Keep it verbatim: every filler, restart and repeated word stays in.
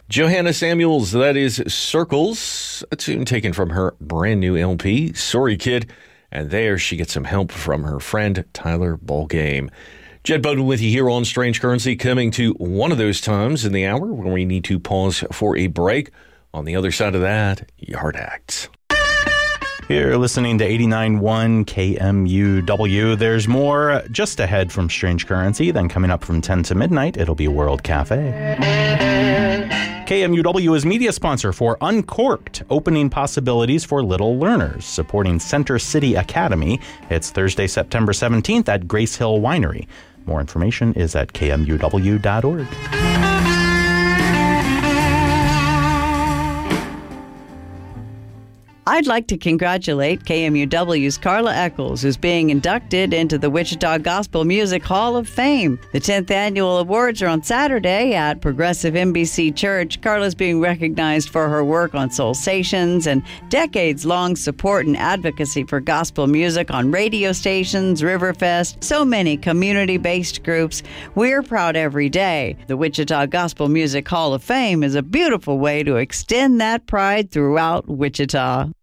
Johanna Samuels, that is Circles, a tune taken from her brand new L P, Sorry Kid. And there she gets some help from her friend Tyler Ballgame. Jed Bowden with you here on Strange Currency, coming to one of those times in the hour where we need to pause for a break. On the other side of that, Yard Act. You're listening to eighty-nine point one K M U W. There's more just ahead from Strange Currency. Then coming up from ten to midnight, it'll be World Cafe. K M U W is media sponsor for Uncorked, opening possibilities for little learners, supporting Center City Academy. It's Thursday, September seventeenth at Grace Hill Winery. More information is at K M U W dot org. I'd like to congratulate K M U W's Carla Eccles, who's being inducted into the Wichita Gospel Music Hall of Fame. The tenth annual awards are on Saturday at Progressive N B C Church. Carla's being recognized for her work on Soul Stations and decades-long support and advocacy for gospel music on radio stations, Riverfest, so many community-based groups. We're proud every day. The Wichita Gospel Music Hall of Fame is a beautiful way to extend that pride throughout Wichita.